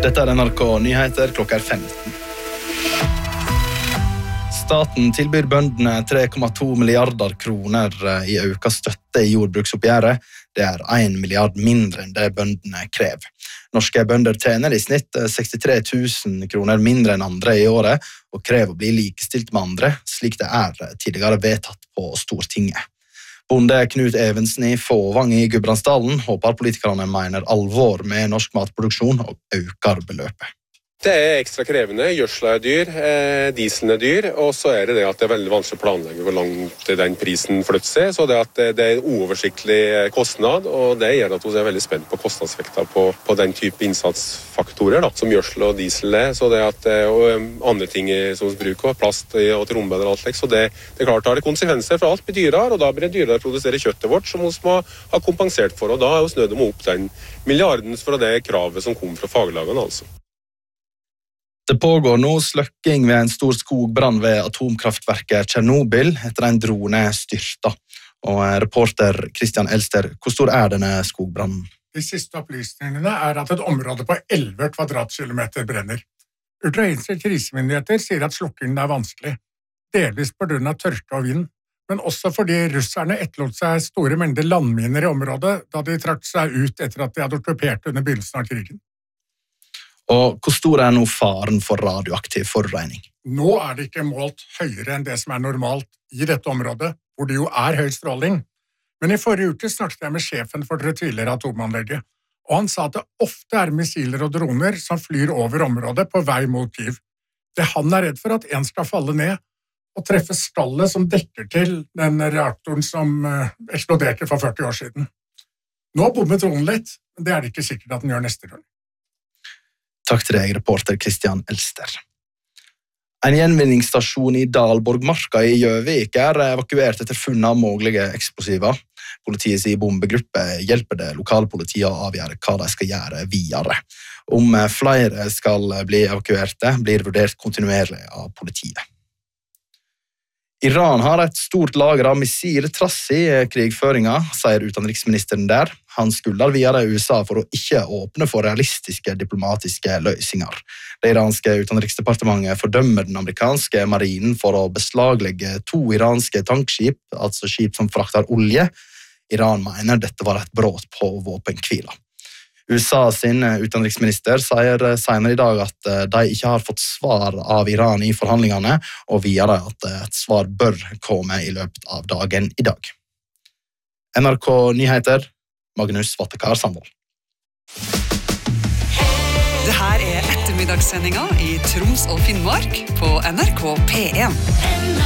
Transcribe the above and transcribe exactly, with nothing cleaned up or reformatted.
Dette er N R K Nyheter, klokka er femten. Staten tilbyr bøndene tre komma to milliarder kroner i økt støtte i jordbruksoppgjøret. Det er en milliard mindre enn det bøndene krever. Norske bønder tjener i snitt sekstitre tusen kroner mindre enn andre i året, og krever å bli likestilt med andre, slik det er tidligere vedtatt på Stortinget. Bonde Knut Evensen i Fåvang i Gudbrandsdalen håper politikerne mener alvor med norsk matproduksjon og øker beløpet. Det er ekstra krevende, gjødsla er dyr, eh, dieselen er dyr, og så er det det at det er veldig vanskelig å planlegge hvor langt den prisen flytter seg, så det at det er en uoversiktlig kostnad, og det gjør at vi er veldig spent på kostnadsvekta på, på den type innsatsfaktorer da, som gjødsla og diesel er, så det at, og andre ting som vi bruker, plast og trombeder og alt slik, så det, det er klart det har konsekvenser for alt blir dyrere, og da blir det dyrere å produsere kjøttet vårt, som vi må ha kompensert for, og da er vi nødt til å opp den milliarden for det kravet som kom fra faglagene altså. Det pågår nå sløkking ved en stor skogbrann ved atomkraftverket Tsjernobyl etter en drone styrta. Og reporter Christian Elster, hvor stor er denne skogbrannen? De siste opplysningene er at et område på elleve kvadratkilometer brenner. Ukrainske krisemyndigheter sier at slukkingen er vanskelig, delvis på grunn av tørke og vind, men også fordi russerne etterlot seg store mengder landminer i området da de trakk seg ut etter at de hadde okkupert under begynnelsen av krigen. Og hvor stor er nå faren for radioaktiv forurening? Nå er det ikke målt høyere enn det som er normalt i dette området, hvor det jo er høy stråling. Men i forrige uke snakket jeg med sjefen for det tidligere atomanlegget, og han sa at det ofte er missiler og droner som flyr over området på vei mot Kyiv. Det han er redd for at en skal falle ned og treffe stallet som dekker til den reaktoren som eksploderte for førti år siden. Nå bommet dronen litt, men det er det ikke sikkert at den gjør neste gang. Takk til deg, reporter Christian Elster. En gjenvinningsstasjon i Dalborgmarka i Gjøvik er evakuert etter funn av mulige eksplosiver. Politiets bombegruppe hjelper det lokale politiet å avgjøre hva de skal gjøre videre. Om flere skal bli evakuerte, blir vurdert kontinuerlig av politiet. Iran har et stort lager av missiltrass i krigføringa, sier utenriksministeren der. Han skylder videre U S A for å ikke åpne for realistiske diplomatiske løsninger. Det iranske utenriksdepartementet fordømmer den amerikanske marinen for å beslaglegge to iranske tankskip, altså skip som frakter olje. Iran mener dette var et brudd på våpenhvila. U S A sin utenriksminister sier senere i dag at de ikke har fått svar av Iran i forhandlingene, og videre at et svar bør komme i løpet av dagen i dag. N R K Nyheter, Magnus Vattekar Sandvold. Det her er ettermiddagssendinga i Troms og Finnmark på N R K P en.